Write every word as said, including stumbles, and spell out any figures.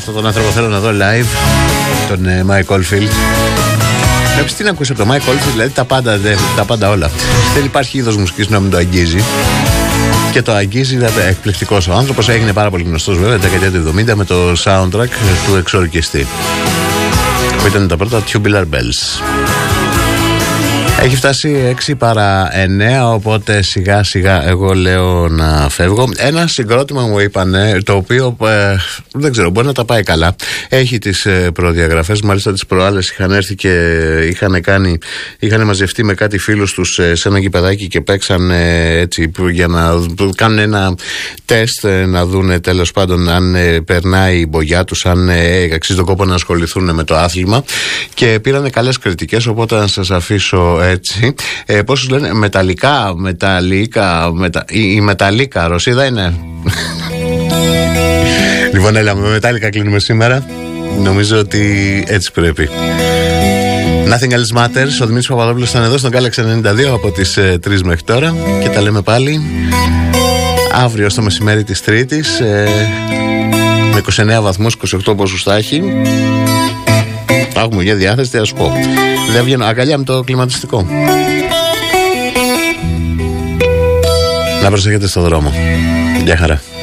αυτόν τον άνθρωπο θέλω να δω live, τον ε, Mike Oldfield. Βλέπεις τι να ακούσει από τον Mike Oldfield, δηλαδή τα πάντα, δε, τα πάντα όλα. Δεν υπάρχει είδος μουσικής να μην το αγγίζει. Και το αγγίζει, δηλαδή εκπληκτικός ο άνθρωπος. Έγινε πάρα πολύ γνωστός βέβαια τη δεκαετία του εβδομήντα με το soundtrack του εξορκιστή, που ήταν τα πρώτα Tubular Bells. Έχει φτάσει έξι παρά εννέα, οπότε σιγά σιγά εγώ λέω να φεύγω. Ένα συγκρότημα μου είπανε, το οποίο ε, δεν ξέρω, μπορεί να τα πάει καλά. Έχει τις ε, προδιαγραφές, μάλιστα τις προάλλες είχαν έρθει και είχαν κάνει, είχαν μαζευτεί με κάτι φίλους τους ε, σε ένα γηπεδάκι και παίξαν ε, έτσι για να κάνουν ένα τεστ, ε, να δούνε τέλος πάντων αν ε, περνάει η μπογιά τους, αν ε, αξίζει τον κόπο να ασχοληθούν με το άθλημα, και πήρανε καλές κριτικές, οπότε να σας αφήσω έτσι. Ε, πώς λένε, μεταλλικά, μεταλλικά, μετα... η, η μεταλλίκα, Ρωσίδα είναι. Λοιπόν, έλα, με μετάλλικα κλείνουμε σήμερα. Νομίζω ότι έτσι πρέπει. Nothing else matters. Ο Δημήτρης Παπαδόπουλος ήταν εδώ στον Galaxy ενενήντα δύο από τις ε, τρεις μέχρι τώρα και τα λέμε πάλι αύριο στο μεσημέρι της Τρίτης, ε, με είκοσι εννέα βαθμούς, είκοσι οκτώ πόσους θα έχει. Θα έχουμε για διάθεση, τι να σου πω. Δεν βγαίνω, αγκαλιά με το κλιματιστικό. Να προσέχετε στο δρόμο. Γεια χαρά.